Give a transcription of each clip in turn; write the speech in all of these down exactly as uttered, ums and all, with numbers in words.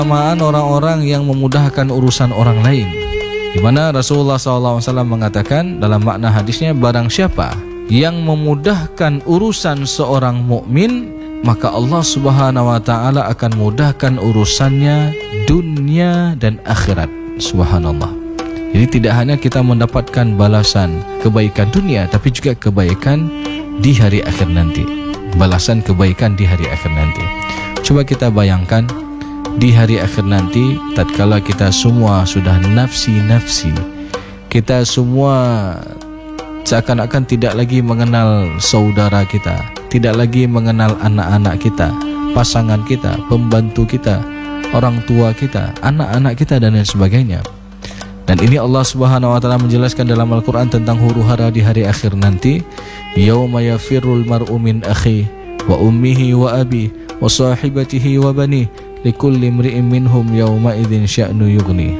keutamaan orang-orang yang memudahkan urusan orang lain, di mana Rasulullah sallallahu alaihi wasallam mengatakan dalam makna hadisnya, barang siapa yang memudahkan urusan seorang mukmin, maka Allah Subhanahu wa taala akan mudahkan urusannya dunia dan akhirat. Subhanallah. Jadi tidak hanya kita mendapatkan balasan kebaikan dunia, tapi juga kebaikan di hari akhir nanti. Balasan kebaikan di hari akhir nanti. Coba kita bayangkan di hari akhir nanti, tatkala kita semua sudah nafsi-nafsi, kita semua seakan-akan tidak lagi mengenal saudara kita, tidak lagi mengenal anak-anak kita, pasangan kita, pembantu kita, orang tua kita, anak-anak kita dan lain sebagainya. Dan ini Allah Subhanahu wa taala menjelaskan dalam Al-Qur'an tentang huru-hara di hari akhir nanti. Yauma yafirrul mar'u min akhi wa ummihi wa abi wa sahibatihi wa bani likulli imri'in minhum yauma idzin sya'nu yughni.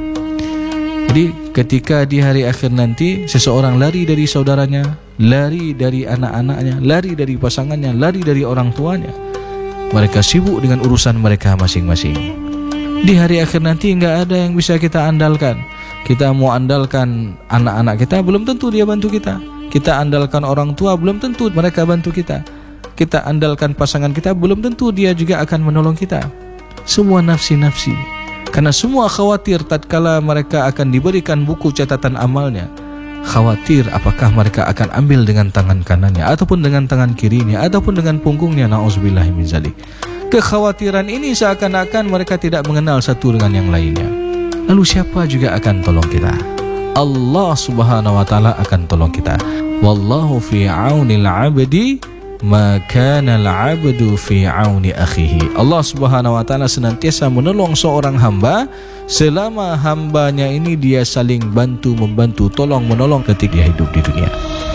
Jadi ketika di hari akhir nanti seseorang lari dari saudaranya, lari dari anak-anaknya, lari dari pasangannya, lari dari orang tuanya. Mereka sibuk dengan urusan mereka masing-masing. Di hari akhir nanti enggak ada yang bisa kita andalkan. Kita mau andalkan anak-anak kita, belum tentu dia bantu kita. Kita andalkan orang tua, belum tentu mereka bantu kita. Kita andalkan pasangan kita, belum tentu dia juga akan menolong kita. Semua nafsi-nafsi. Karena semua khawatir tatkala mereka akan diberikan buku catatan amalnya. Khawatir apakah mereka akan ambil dengan tangan kanannya, ataupun dengan tangan kirinya, ataupun dengan punggungnya. Na'udzubillahi min dzalik. Kekhawatiran ini seakan-akan mereka tidak mengenal satu dengan yang lainnya. Lalu siapa juga akan tolong kita? Allah Subhanahu wa taala akan tolong kita. Wallahu fi aunil 'abdi ma kana al-'abdu fi auni akhihi. Allah Subhanahu wa taala senantiasa menolong seorang hamba selama hambanya ini dia saling bantu membantu, tolong menolong ketika dia hidup di dunia.